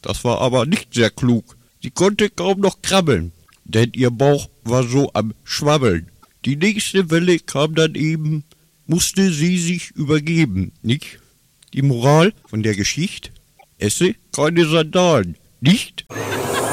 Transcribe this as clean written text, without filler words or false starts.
Das war aber nicht sehr klug. Sie konnte kaum noch krabbeln, denn ihr Bauch war so am Schwabbeln. Die nächste Welle kam dann eben, musste sie sich übergeben, nicht? Die Moral von der Geschichte: Esse keine Sandalen, nicht?